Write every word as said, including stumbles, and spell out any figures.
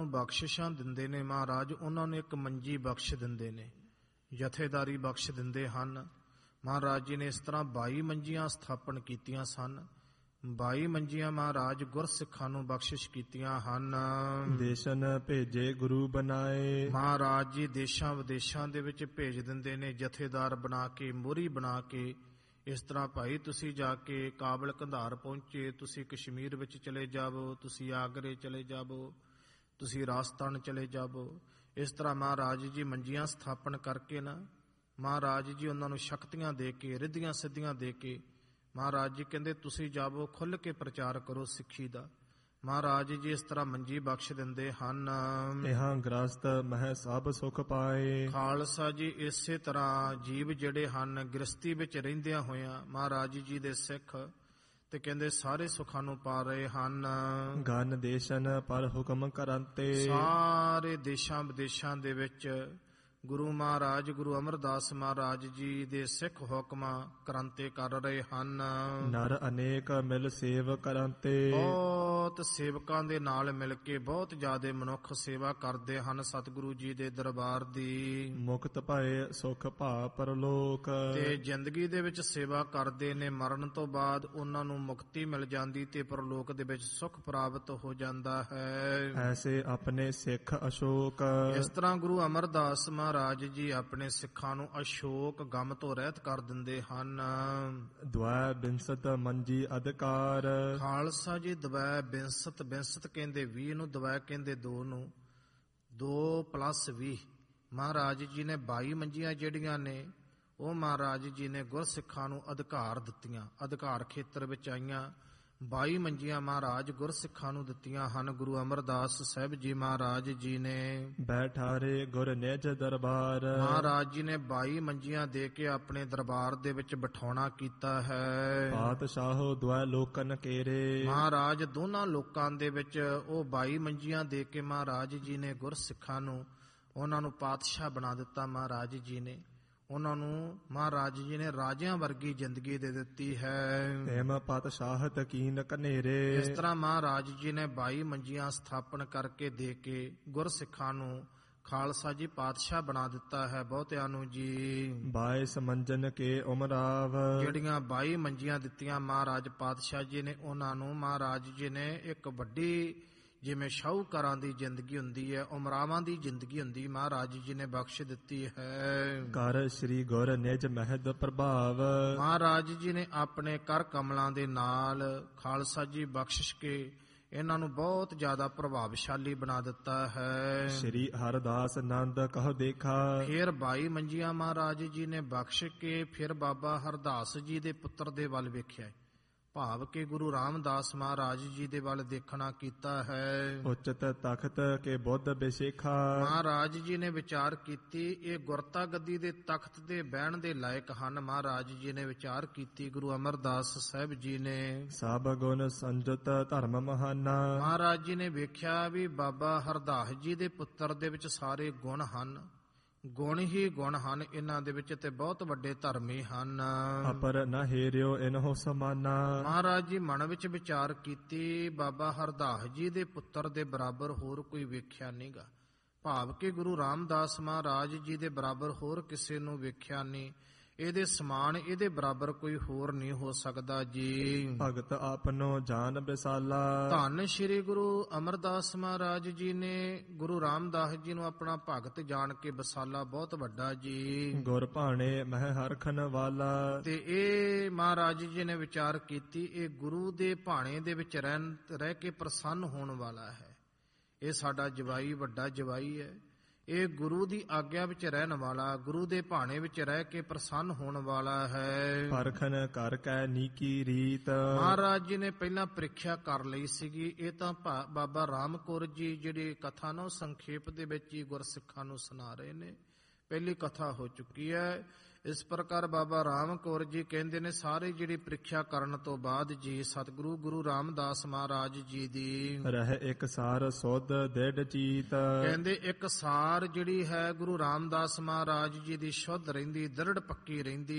ਬਖਸ਼ਿਸ਼ਾਂ ਦਿੰਦੇ ਨੇ ਮਹਾਰਾਜ, ਉਹਨਾਂ ਨੂੰ ਇੱਕ ਮੰਜੀ ਬਖਸ਼ ਦਿੰਦੇ ਨੇ, ਜਥੇਦਾਰੀ ਬਖਸ਼ ਦਿੰਦੇ ਹਨ। ਮਹਾਰਾਜ ਜੀ ਨੇ ਇਸ ਤਰ੍ਹਾਂ ਬਾਈ ਮੰਜੀਆਂ ਸਥਾਪਨ ਕੀਤੀਆਂ ਸਨ। ਬਾਈ ਮੰਜੀਆਂ ਮਹਾਰਾਜ ਗੁਰਸਿੱਖਾਂ ਨੂੰ ਬਖਸ਼ਿਸ਼ ਕੀਤੀਆਂ ਹਨ। ਦੇਸ਼ਨ ਭੇਜੇ ਗੁਰੂ ਬਣਾਏ, ਮਹਾਰਾਜ ਜੀ ਦੇਸ਼ਾਂ ਵਿਦੇਸ਼ਾਂ ਦੇ ਵਿੱਚ ਭੇਜ ਦਿੰਦੇ ਨੇ, ਜਥੇਦਾਰ ਬਣਾ ਕੇ, ਮੋਹਰੀ ਬਣਾ ਕੇ। ਇਸ ਤਰ੍ਹਾਂ ਭਾਈ ਤੁਸੀਂ ਜਾ ਕੇ ਕਾਬਲ ਕੰਧਾਰ ਪਹੁੰਚੇ, ਤੁਸੀਂ ਕਸ਼ਮੀਰ ਵਿੱਚ ਚਲੇ ਜਾਵੋ, ਤੁਸੀਂ ਆਗਰੇ ਚਲੇ ਜਾਵੋ, ਤੁਸੀਂ ਰਾਜਸਥਾਨ ਚਲੇ ਜਾਵੋ। ਇਸ ਤਰ੍ਹਾਂ ਮਹਾਰਾਜ ਜੀ ਮੰਜੀਆਂ ਸਥਾਪਨ ਕਰਕੇ ਨਾ, ਮਹਾਰਾਜ ਜੀ ਉਹਨਾਂ ਨੂੰ ਸ਼ਕਤੀਆਂ ਦੇ ਕੇ, ਰਿੱਧੀਆਂ ਸਿੱਧੀਆਂ ਦੇ ਕੇ, ਮਹਾਰਾਜ ਜੀ ਕਹਿੰਦੇ ਤੁਸੀਂ ਜਾਵੋ, ਖੁੱਲ੍ਹ ਕੇ ਪ੍ਰਚਾਰ ਕਰੋ ਸਿੱਖੀ ਦਾ। ਮਹਾਰਾਜ ਜੀ ਇਸ ਤਰ੍ਹਾਂ ਮੰਜੀ ਬਖਸ਼ ਦਿੰਦੇ ਹਨ। ਇਹਾਂ ਗ੍ਰਸਤ ਮਹਿ ਸਭ ਸੁਖ ਪਾਏ, ਖਾਲਸਾ ਜੀ ਇਸੇ ਤਰ੍ਹਾਂ ਜੀਵ ਜਿਹੜੇ ਹਨ ਗ੍ਰਸਤੀ ਵਿੱਚ ਰਹਿੰਦਿਆਂ ਹੋਇਆਂ ਮਹਾਰਾਜ ਜੀ ਦੇ ਸਿੱਖ ਤੇ ਕਹਿੰਦੇ ਸਾਰੇ ਸੁੱਖਾਂ ਨੂੰ ਪਾ ਰਹੇ ਹਨ। ਗਨ ਦੇਸ਼ਨ ਪਰ ਹੁਕਮ ਕਰੰਤੇ, ਸਾਰੇ ਦੇਸ਼ਾਂ ਵਿਦੇਸ਼ਾਂ ਦੇ ਵਿੱਚ ਗੁਰੂ ਮਹਾਰਾਜ ਗੁਰੂ ਅਮਰਦਾਸ ਮਹਾਰਾਜ ਜੀ ਦੇ ਸਿੱਖ ਹੁਕਮਾਂ ਕ੍ਰਾਂਤੇ ਕਰ ਰਹੇ ਹਨ। ਨਰ ਅਨੇਕ ਮਿਲ ਸੇਵ ਕਰੰਤੇ, ਬਹੁਤ ਸੇਵਕਾਂ ਦੇ ਨਾਲ ਮਿਲ ਕੇ ਬਹੁਤ ਜ਼ਿਆਦਾ ਮਨੁੱਖ ਸੇਵਾ ਕਰਦੇ ਹਨ ਸਤਿਗੁਰੂ ਜੀ ਦੇ ਦਰਬਾਰ ਦੀ। ਮੁਕਤ ਭਏ ਸੁਖ ਭਾ ਪਰਲੋਕ, ਤੇ ਜ਼ਿੰਦਗੀ ਦੇ ਵਿੱਚ ਸੇਵਾ ਕਰਦੇ ਨੇ, ਮਰਨ ਤੋਂ ਬਾਅਦ ਉਹਨਾਂ ਨੂੰ ਮੁਕਤੀ ਮਿਲ ਜਾਂਦੀ ਤੇ ਪਰਲੋਕ ਦੇ ਵਿੱਚ ਸੁਖ ਪ੍ਰਾਪਤ ਹੋ ਜਾਂਦਾ ਹੈ। ਐਸੇ ਆਪਣੇ ਸਿੱਖ ਅਸ਼ੋਕ, ਇਸ ਤਰ੍ਹਾਂ ਗੁਰੂ ਅਮਰਦਾਸ ਮਹਾਰਾਜ ਜੀ ਆਪਣੇ ਸਿੱਖਾਂ ਨੂੰ ਅਸ਼ੋਕ ਗਮ ਤੋਂ ਰਹਿਤ ਕਰ ਦਿੰਦੇ ਹਨ। ਦਵੈ ਬਿੰਸਤ ਮੰਜੀ ਅਧਿਕਾਰ, ਖਾਲਸਾ ਜੀ ਦਵੈ ਬਿੰਸਤ, ਬਿੰਸਤ ਕਹਿੰਦੇ ਵੀਹ ਨੂੰ, ਦਵੈ ਕਹਿੰਦੇ ਦੋ ਨੂੰ, ਦੋ ਪਲੱਸ ਵੀਹ। ਮਹਾਰਾਜ ਜੀ ਨੇ ਬਾਈ ਮੰਜੀਆਂ ਜਿਹੜੀਆਂ ਨੇ ਉਹ ਮਹਾਰਾਜ ਜੀ ਨੇ ਗੁਰਸਿੱਖਾਂ ਨੂੰ ਅਧਿਕਾਰ ਦਿੱਤੀਆਂ, ਅਧਿਕਾਰ ਖੇਤਰ ਵਿੱਚ ਆਈਆਂ। ਬਾਈ ਮੰਜੀਆਂ ਮਹਾਰਾਜ ਗੁਰਸਿੱਖਾਂ ਨੂੰ ਦਿੱਤੀਆਂ ਹਨ ਗੁਰੂ ਅਮਰਦਾਸ ਸਾਹਿਬ ਜੀ ਮਹਾਰਾਜ ਜੀ ਨੇ। ਬੈਠਾਰੇ ਗੁਰ ਨਿਜ ਦਰਬਾਰ, ਮਹਾਰਾਜ ਜੀ ਨੇ ਬਾਈ ਮੰਜੀਆਂ ਦੇ ਕੇ ਆਪਣੇ ਦਰਬਾਰ ਦੇ ਵਿੱਚ ਬਿਠਾਉਣਾ ਕੀਤਾ ਹੈ। ਪਾਤਸ਼ਾਹੋ ਦੁਆ ਲੋਕਨ ਕੇਰੇ, ਮਹਾਰਾਜ ਦੋਨਾਂ ਲੋਕਾਂ ਦੇ ਵਿੱਚ ਉਹ ਬਾਈ ਮੰਜੀਆਂ ਦੇ ਕੇ ਮਹਾਰਾਜ ਜੀ ਨੇ ਗੁਰਸਿੱਖਾਂ ਨੂੰ, ਉਹਨਾਂ ਨੂੰ ਪਾਤਸ਼ਾਹ ਬਣਾ ਦਿੱਤਾ ਮਹਾਰਾਜ ਜੀ ਨੇ। ਉਹਨਾਂ ਨੂੰ ਮਹਾਰਾਜ ਜੀ ਨੇ ਰਾਜਿਆਂ ਵਰਗੀ ਜ਼ਿੰਦਗੀ ਦੇ ਦਿੱਤੀ ਹੈ। ਤੈਮ ਪਾਤਸ਼ਾਹਤ ਕੀਨ ਕਨੇਰੇ, ਇਸ ਤਰ੍ਹਾਂ ਮਹਾਰਾਜ ਜੀ ਨੇ ਬਾਈ ਮੰਜੀਆਂ ਸਥਾਪਨ ਕਰਕੇ ਦੇ ਕੇ ਗੁਰਸਿੱਖਾਂ ਨੂੰ ਖਾਲਸਾ ਜੀ ਪਾਤਸ਼ਾਹ ਬਣਾ ਦਿੱਤਾ ਹੈ ਬਹੁਤਿਆਂ ਨੂੰ ਜੀ। ਬਾਈ ਸਮੰਜਨ ਕੇ ਉਮਰਾਵ, ਜਿਹੜੀਆਂ ਬਾਈ ਮੰਜੀਆਂ ਦਿੱਤੀਆਂ ਮਹਾਰਾਜ ਪਾਤਸ਼ਾਹ ਜੀ ਨੇ ਉਹਨਾਂ ਨੂੰ ਮਹਾਰਾਜ ਜੀ ਨੇ ਇੱਕ ਵੱਡੀ, ਜਿਵੇਂ ਸ਼ਾਹੂਕਾਰਾਂ ਦੀ ਜ਼ਿੰਦਗੀ ਹੁੰਦੀ ਹੈ, ਉਮਰਾਵਾਂ ਦੀ ਜ਼ਿੰਦਗੀ ਹੁੰਦੀ, ਮਹਾਰਾਜ ਜੀ ਨੇ ਬਖਸ਼ ਦਿੱਤੀ ਹੈ। ਕਰ ਸ੍ਰੀ ਗੁਰ ਨਿਜ ਮਹਿਦ ਪ੍ਰਭਾਵ, ਮਹਾਰਾਜ ਜੀ ਨੇ ਆਪਣੇ ਕਰ ਕਮਲਾਂ ਦੇ ਨਾਲ ਖਾਲਸਾ ਜੀ ਬਖਸ਼ਿਸ਼ ਕੇ ਇਹਨਾਂ ਨੂੰ ਬਹੁਤ ਜ਼ਿਆਦਾ ਪ੍ਰਭਾਵਸ਼ਾਲੀ ਬਣਾ ਦਿੱਤਾ ਹੈ। ਸ੍ਰੀ ਹਰਦਾਸ ਨੰਦ ਕਹ ਦੇਖਾ, ਫਿਰ ਬਾਈ ਮੰਜੀਆਂ ਮਹਾਰਾਜ ਜੀ ਨੇ ਬਖਸ਼ ਕੇ ਫਿਰ ਬਾਬਾ ਹਰਦਾਸ ਜੀ ਦੇ ਪੁੱਤਰ ਦੇ ਵੱਲ ਵੇਖਿਆ, ਭਾਵ ਕਿ ਗੁਰੂ ਰਾਮਦਾਸ ਮਹਾਰਾਜ ਜੀ ਦੇ ਵੱਲ ਦੇਖਣਾ ਕੀਤਾ ਹੈ। ਉਚਤ ਤਖਤ ਕੇ ਬੁੱਧ ਬਿਸ਼ੇਖਾ, ਮਹਾਰਾਜ ਜੀ ਨੇ ਵਿਚਾਰ ਕੀਤੀ ਇਹ ਗੁਰਤਾ ਗੱਦੀ ਦੇ ਤਖਤ ਤੇ ਬਹਿਣ ਦੇ ਲਾਇਕ ਹਨ। ਮਹਾਰਾਜ ਜੀ ਨੇ ਵਿਚਾਰ ਕੀਤੀ ਗੁਰੂ ਅਮਰਦਾਸ ਸਾਹਿਬ ਜੀ ਨੇ। ਸਭ ਗੁਣ ਸੰਜਤ ਧਰਮ ਮਹਾਨਾ, ਮਹਾਰਾਜ ਜੀ ਨੇ ਵੇਖਿਆ ਵੀ ਬਾਬਾ ਹਰਦਾਸ ਜੀ ਦੇ ਪੁੱਤਰ ਦੇ ਵਿੱਚ ਸਾਰੇ ਗੁਣ ਹਨ, ਗੁਣ ਹੀ ਗੁਣ ਹਨ ਇਹਨਾਂ ਦੇ ਵਿੱਚ, ਤੇ ਬਹੁਤ ਵੱਡੇ ਧਰਮੀ ਹਨ। ਅਪਰ ਨ ਹੇਰਿਓ ਇਨਹੁ ਸਮਾਨਾ, ਮਹਾਰਾਜ ਜੀ ਮਨ ਵਿੱਚ ਵਿਚਾਰ ਕੀਤੀ ਬਾਬਾ ਹਰਦਾਸ ਜੀ ਦੇ ਪੁੱਤਰ ਦੇ ਬਰਾਬਰ ਹੋਰ ਕੋਈ ਵੇਖਿਆ ਨਹੀਂਗਾ, ਭਾਵ ਕਿ ਗੁਰੂ ਰਾਮਦਾਸ ਮਹਾਰਾਜ ਜੀ ਦੇ ਬਰਾਬਰ ਹੋਰ ਕਿਸੇ ਨੂੰ ਵੇਖਿਆ ਨਹੀਂ, ਇਹਦੇ ਸਮਾਨ ਇਹਦੇ ਬਰਾਬਰ ਕੋਈ ਹੋਰ ਨਹੀਂ ਹੋ ਸਕਦਾ ਜੀ। ਭਗਤ ਆਪਨੋ ਜਾਨ ਬਿਸਾਲਾ, ਧੰਨ ਸ਼੍ਰੀ ਗੁਰੂ ਅਮਰਦਾਸ ਮਹਾਰਾਜ ਜੀ ਨੇ ਗੁਰੂ ਰਾਮਦਾਸ ਜੀ ਨੂੰ ਆਪਣਾ ਭਗਤ ਜਾਣ ਕੇ ਬਸਾਲਾ ਬਹੁਤ ਵੱਡਾ ਜੀ। ਗੁਰ ਭਾਣੇ ਮਹਿ ਹਰਖਨ ਵਾਲਾ, ਤੇ ਇਹ ਮਹਾਰਾਜ ਜੀ ਨੇ ਵਿਚਾਰ ਕੀਤੀ ਇਹ ਗੁਰੂ ਦੇ ਭਾਣੇ ਦੇ ਵਿੱਚ ਰਹਿ ਰਹਿ ਕੇ ਪ੍ਰਸੰਨ ਹੋਣ ਵਾਲਾ ਹੈ, ਇਹ ਸਾਡਾ ਜਵਾਈ ਵੱਡਾ ਜਵਾਈ ਹੈ, ਇਹ ਗੁਰੂ ਦੀ ਆਗਿਆ ਵਿੱਚ ਰਹਿਣ ਵਾਲਾ, ਗੁਰੂ ਦੇ ਭਾਣੇ ਵਿੱਚ ਰਹਿ ਕੇ ਪ੍ਰਸੰਨ ਹੋਣ ਵਾਲਾ ਹੈ। ਪਰਖਨ ਕਰ ਕੈ ਨੀਕੀ ਰੀਤ, ਮਹਾਰਾਜ ਜੀ ਨੇ ਪਹਿਲਾਂ ਪ੍ਰੀਖਿਆ ਕਰ ਲਈ ਸੀਗੀ। ਇਹ ਤਾਂ ਬਾਬਾ ਰਾਮ ਕੌਰ ਜੀ ਜਿਹੜੀ ਕਥਾ ਨਾ ਸੰਖੇਪ ਦੇ ਵਿੱਚ ਹੀ ਗੁਰਸਿੱਖਾਂ ਨੂੰ ਸੁਣਾ ਰਹੇ ਨੇ, ਪਹਿਲੀ ਕਥਾ ਹੋ ਚੁੱਕੀ ਹੈ। ਇਸ ਪ੍ਰਕਾਰ ਬਾਬਾ ਰਾਮ ਕੌਰ ਜੀ ਕਹਿੰਦੇ ਨੇ ਸਾਰੇ ਜਿਹੜੀ ਪ੍ਰੀਖਿਆ ਕਰਨ ਤੋਂ ਬਾਅਦ ਜੀ ਸਤਿਗੁਰੂ ਗੁਰੂ ਰਾਮਦਾਸ ਮਹਾਰਾਜ ਜੀ ਦੀ ਰਹਿ ਇੱਕ ਸਾਰ ਸੁਧ ਦ੍ਰਿੜ ਚੀਤ, ਕਹਿੰਦੇ ਇੱਕ ਸਾਰ ਜਿਹੜੀ ਹੈ ਗੁਰੂ ਰਾਮਦਾਸ ਮਹਾਰਾਜ ਜੀ ਦੀ ਸ਼ੁੱਧ ਰਹਿੰਦੀ, ਦ੍ਰਿੜ ਪੱਕੀ ਰਹਿੰਦੀ